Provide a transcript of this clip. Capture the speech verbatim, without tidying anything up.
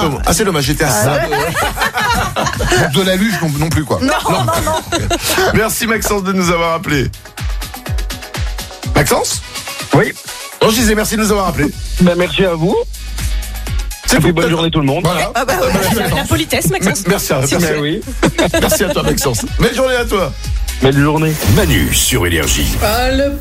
exactement. Ah, c'est dommage, j'étais à ça. De, de la luge non, non plus, quoi. Non, non, non. non. Merci Maxence de nous avoir appelés. Maxence ? Oui. Non, je disais merci de nous avoir appelés. Ben, merci à vous. C'est Et puis tout, bonne peut-être. journée tout le monde. Voilà. Ah bah ouais, Merci, la, la Maxence. politesse, Maxence. Merci, merci, Ben oui. merci à toi Maxence. Belle journée à toi. Belle journée. Manu sur Énergie. Pas le